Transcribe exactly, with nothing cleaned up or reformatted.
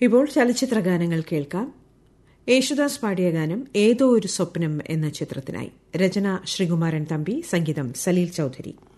ഇപ്പോൾ ചലച്ചിത്ര ഗാനങ്ങൾ കേൾക്കാം. യേശുദാസ് പാടിയ ഗാനം ഏതോ ഒരു സ്വപ്നം എന്ന ചിത്രത്തിനായി. രചന ശ്രീകുമാരൻ തമ്പി, സംഗീതം സലീൽ ചൌധരി.